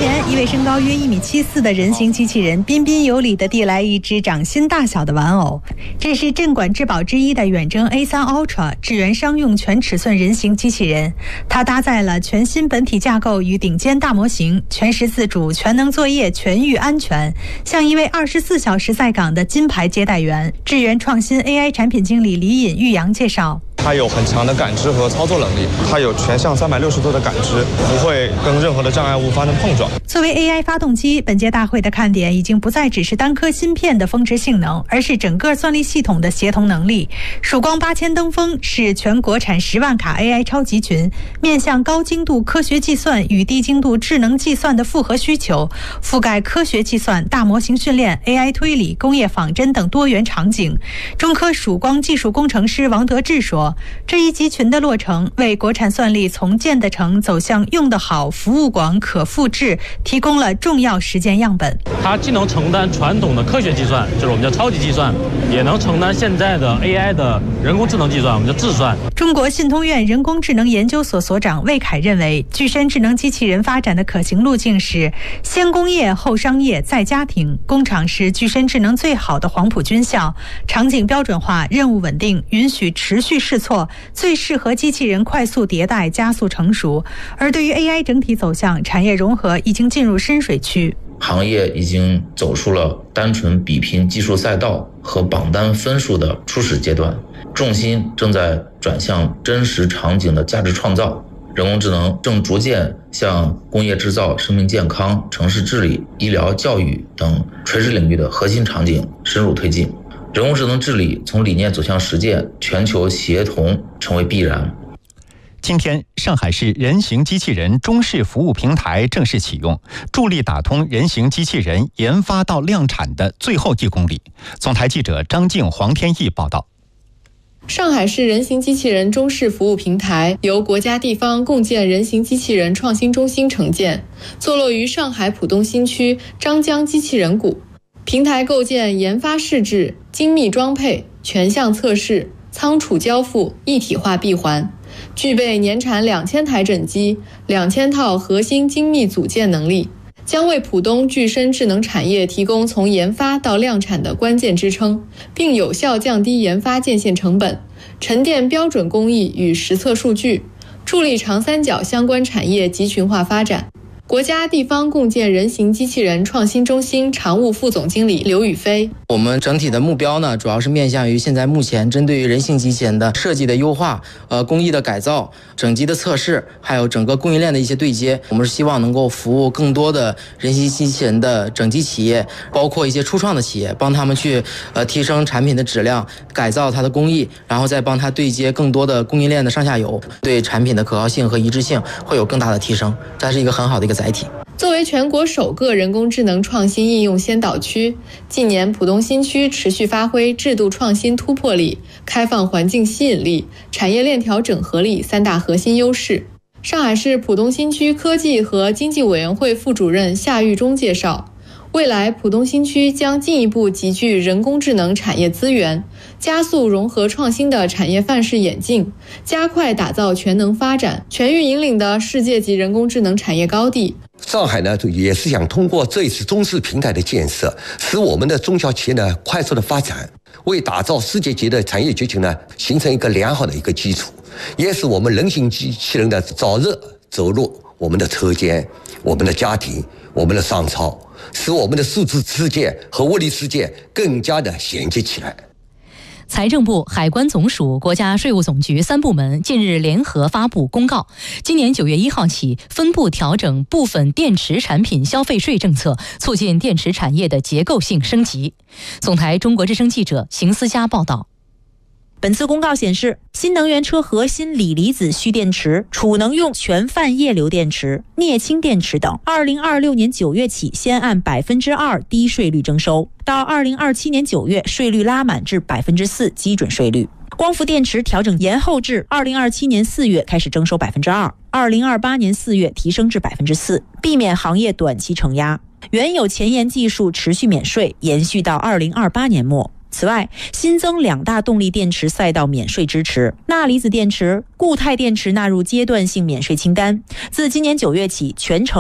前，一位身高约1.74米的人形机器人彬彬有礼地递来一只掌心大小的玩偶。这是镇馆之宝之一的远征 A3 Ultra 支援商用全尺寸人形机器人，它搭载了全新本体架构与顶尖大模型，全时自主、全能作业、全域安全，像一位24小时在岗的金牌接待员。智源创新 AI 产品经理李尹玉阳介绍。 它有很强的感知和操作能力，它有全向360度的感知，不会跟任何的障碍物发生碰撞。 作为 AI 发动机，本届大会的看点已经不再只是单颗芯片的峰值性能，而是整个算力系统的协同能力。曙光8000登峰是全国产10万卡 AI 超级群，面向高精度科学计算与低精度智能计算的复合需求，覆盖科学计算、大模型训练、AI 推理、工业仿真等多元场景。中科曙光技术工程师王德志说，这一集群的落成，为国产算力从建得成走向用得好、服务广、可复制提供了重要实践样本。 它既能承担传统的科学计算，就是我们叫超级计算，也能承担现在的 AI 的人工智能计算，我们叫智算。 中国信通院人工智能研究所所长魏凯认为，具身智能机器人发展的可行路径是先工业后商业再家庭，工厂是具身智能最好的黄埔军校，场景标准化、任务稳定，允许持续试错，最适合机器人快速迭代、加速成熟。而对于 AI 整体走向，产业融合已经进入深水区。 行业已经走出了单纯比拼技术赛道和榜单分数的初始阶段，重心正在转向真实场景的价值创造。人工智能正逐渐向工业制造、生命健康、城市治理、医疗、教育等垂直领域的核心场景深入推进。人工智能治理从理念走向实践，全球协同成为必然。 今天，上海市人形机器人中试服务平台正式启用，助力打通人形机器人研发到量产的最后1公里。总台记者张静、黄天毅报道。 上海市人形机器人中试服务平台由国家地方共建人形机器人创新中心承建，坐落于上海浦东新区张江机器人谷。平台构建研发试制、精密装配、全项测试、仓储交付一体化闭环，具备年产2000台整机、2000套核心精密组件能力，将为浦东具身智能产业提供从研发到量产的关键支撑，并有效降低研发建线成本，沉淀标准工艺与实测数据，助力长三角相关产业集群化发展。国家地方共建人形机器人创新中心常务副总经理刘宇飞， 我们整体的目标呢，主要是面向于现在目前针对于人形机器人的设计的优化、工艺的改造、整机的测试，还有整个供应链的一些对接。我们是希望能够服务更多的人形机器人的整机企业，包括一些初创的企业，帮他们去提升产品的质量，改造它的工艺，然后再帮它对接更多的供应链的上下游，对产品的可靠性和一致性会有更大的提升。这是一个很好的一个载体。 作为全国首个人工智能创新应用先导区，近年浦东新区持续发挥制度创新突破力、开放环境吸引力、产业链条整合力3大核心优势。上海市浦东新区科技和经济委员会副主任夏玉忠介绍，未来浦东新区将进一步集聚人工智能产业资源，加速融合创新的产业范式演进，加快打造全能发展、全域引领的世界级人工智能产业高地。 上海呢，也是想通过这一次中试平台的建设，使我们的中小企业呢快速的发展，为打造世界级的产业集群呢形成一个良好的一个基础，也使我们人形机器人的早日走入我们的车间、我们的家庭、我们的商超，使我们的数字世界和物理世界更加的衔接起来。 财政部、海关总署、国家税务总局3部门近日联合发布公告，今年9月1号起，分步调整部分电池产品消费税政策，促进电池产业的结构性升级。总台中国之声记者邢思佳报道。 本次公告显示，新能源车核心锂离子蓄电池、储能用全泛液流电池、镍氢电池等，2026年9月起先按2%低税率征收，到2027年9月税率拉满至4%基准税率。光伏电池调整延后至2027年4月开始征收2%，2028年4月提升至4%，避免行业短期承压。原有前沿技术持续免税，延续到2028年末。此外，新增2大动力电池赛道免税支持，钠离子电池、固态电池纳入阶段性免税清单。自今年9月起，全程